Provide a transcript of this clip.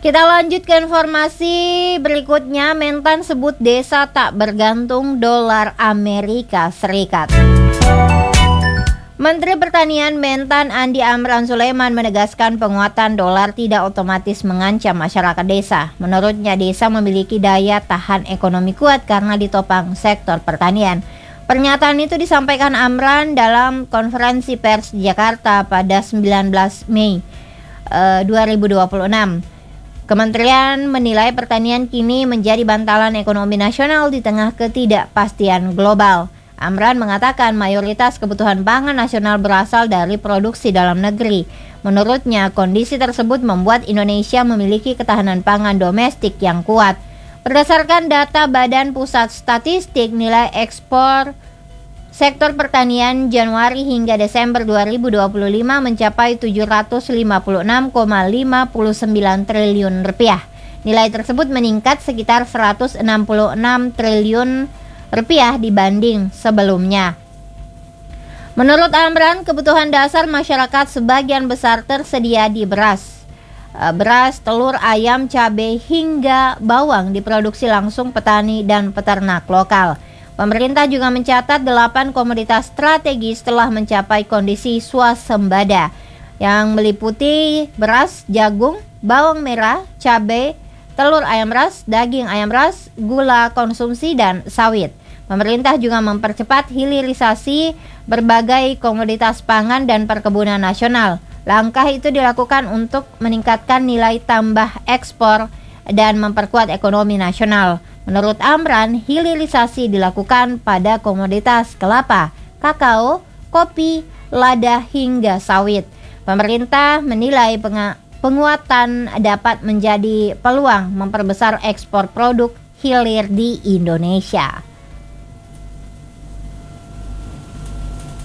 Kita lanjut ke informasi berikutnya. Mentan sebut desa tak bergantung dolar Amerika Serikat. Menteri Pertanian Mentan Andi Amran Sulaiman menegaskan penguatan dolar tidak otomatis mengancam masyarakat desa. Menurutnya desa memiliki daya tahan ekonomi kuat karena ditopang sektor pertanian. Pernyataan itu disampaikan Amran dalam konferensi pers di Jakarta pada 19 Mei 2026. Kementerian menilai pertanian kini menjadi bantalan ekonomi nasional di tengah ketidakpastian global. Amran mengatakan mayoritas kebutuhan pangan nasional berasal dari produksi dalam negeri. Menurutnya, kondisi tersebut membuat Indonesia memiliki ketahanan pangan domestik yang kuat. Berdasarkan data Badan Pusat Statistik, nilai ekspor sektor pertanian Januari hingga Desember 2025 mencapai 756,59 triliun rupiah. Nilai tersebut meningkat sekitar 166 triliun rupiah dibanding sebelumnya. Menurut Amran, kebutuhan dasar masyarakat sebagian besar tersedia di beras, telur, ayam, cabai, hingga bawang diproduksi langsung petani dan peternak lokal. Pemerintah juga mencatat 8 komoditas strategis telah mencapai kondisi swasembada yang meliputi beras, jagung, bawang merah, cabai, telur ayam ras, daging ayam ras, gula konsumsi, dan sawit. Pemerintah juga mempercepat hilirisasi berbagai komoditas pangan dan perkebunan nasional. Langkah itu dilakukan untuk meningkatkan nilai tambah ekspor dan memperkuat ekonomi nasional. Menurut Amran, hilirisasi dilakukan pada komoditas kelapa, kakao, kopi, lada, hingga sawit. Pemerintah menilai penguatan dapat menjadi peluang memperbesar ekspor produk hilir di Indonesia.